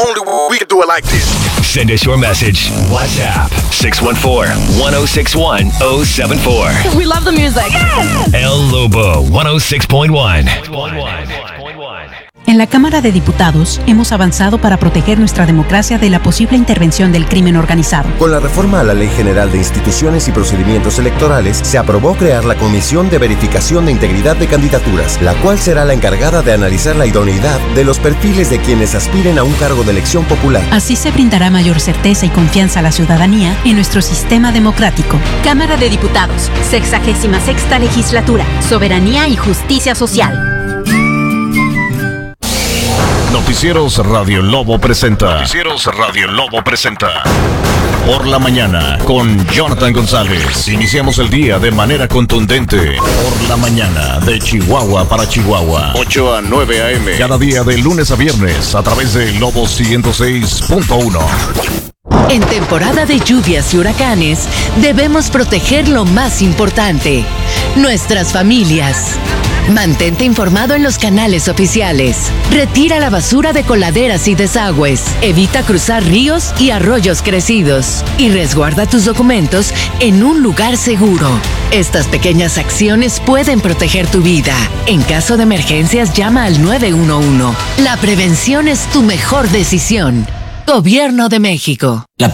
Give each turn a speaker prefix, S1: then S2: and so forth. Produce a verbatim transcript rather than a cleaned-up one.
S1: Only we can do it like this.
S2: Send us your message. WhatsApp six one four, one oh six one, oh seven four.
S3: We love the music. Yes!
S2: El Lobo one oh six point one.
S4: En la Cámara de Diputados hemos avanzado para proteger nuestra democracia de la posible intervención del crimen organizado.
S5: Con la reforma a la Ley General de Instituciones y Procedimientos Electorales, se aprobó crear la Comisión de Verificación de Integridad de Candidaturas, la cual será la encargada de analizar la idoneidad de los perfiles de quienes aspiren a un cargo de elección popular.
S4: Así se brindará mayor certeza y confianza a la ciudadanía en nuestro sistema democrático.
S6: Cámara de Diputados, sexagésima sexta legislatura, soberanía y justicia social.
S7: Noticieros Radio Lobo presenta.
S2: Noticieros Radio Lobo presenta.
S7: Por la mañana con Jonathan González. Iniciamos el día de manera contundente. Por la mañana de Chihuahua para Chihuahua. ocho a nueve a eme. Cada día de lunes a viernes a través de Lobo ciento seis punto uno.
S8: En temporada de lluvias y huracanes, debemos proteger lo más importante, nuestras familias. Mantente informado en los canales oficiales. Retira la basura de coladeras y desagües. Evita cruzar ríos y arroyos crecidos. Y resguarda tus documentos en un lugar seguro. Estas pequeñas acciones pueden proteger tu vida. En caso de emergencias, llama al nueve uno uno. La prevención es tu mejor decisión. Gobierno de México. La